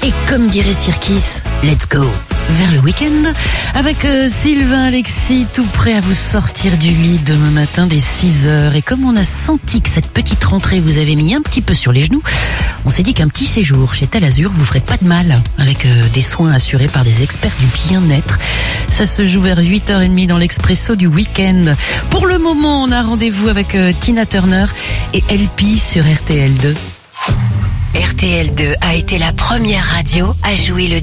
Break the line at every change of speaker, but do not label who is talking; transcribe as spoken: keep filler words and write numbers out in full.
Et comme dirait Sirkis, let's go vers le week-end avec euh, Sylvain Alexis, tout prêt à vous sortir du lit demain matin dès six heures. Et comme on a senti que cette petite rentrée vous avait mis un petit peu sur les genoux, on s'est dit qu'un petit séjour chez Talazur vous ferait pas de mal, avec euh, des soins assurés par des experts du bien-être. Ça se joue vers huit heures trente dans l'expresso du week-end. Pour le moment, on a rendez-vous avec euh, Tina Turner et L P sur R T L deux.
R T L deux a été la première radio à jouer le